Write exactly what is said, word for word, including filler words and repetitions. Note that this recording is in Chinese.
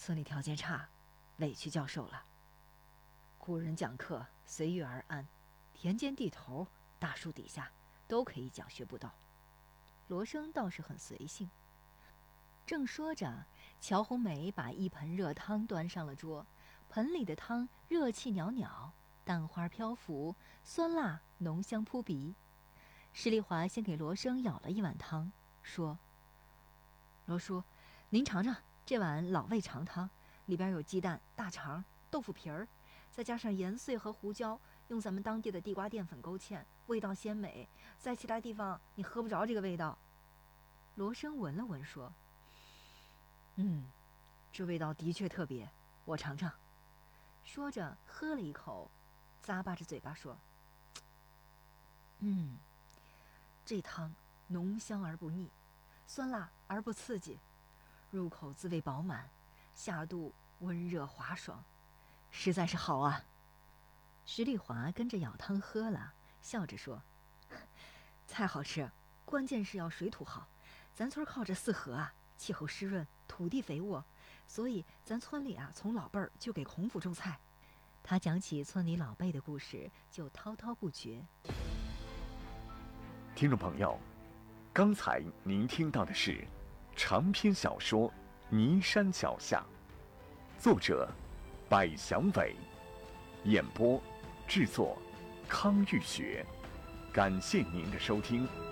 村里条件差，委屈教授了。古人讲课随遇而安，田间地头、大树底下都可以讲学步道。罗生倒是很随性。正说着，乔红梅把一盆热汤端上了桌，盆里的汤热气袅袅，蛋花飘浮，酸辣浓香扑鼻。施丽华先给罗生舀了一碗汤，说：“罗叔，您尝尝这碗老味长汤，里边有鸡蛋、大肠、豆腐皮儿，再加上盐碎和胡椒，用咱们当地的地瓜淀粉勾芡，味道鲜美，在其他地方你喝不着这个味道。”罗生闻了闻，说：“嗯，这味道的确特别，我尝尝。”说着喝了一口，咂巴着嘴巴说：“嗯，这汤浓香而不腻，酸辣而不刺激，入口滋味饱满，下肚温热滑爽，实在是好啊。”石丽华跟着舀汤喝了，笑着说：“菜好吃，关键是要水土好。咱村靠着四河啊，气候湿润，土地肥沃，所以咱村里啊，从老辈儿就给孔府种菜。”他讲起村里老辈的故事，就滔滔不绝。 听众朋友，刚才您听到的是长篇小说《尼山脚下》，作者百祥伟，演播制作康玉学。感谢您的收听。